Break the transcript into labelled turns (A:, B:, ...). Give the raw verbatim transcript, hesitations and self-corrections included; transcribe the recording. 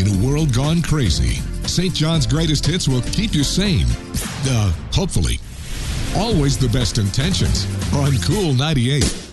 A: in a world gone crazy, Saint John's Greatest Hits will keep you sane. Uh, hopefully. Always the best intentions on Cool ninety-eight.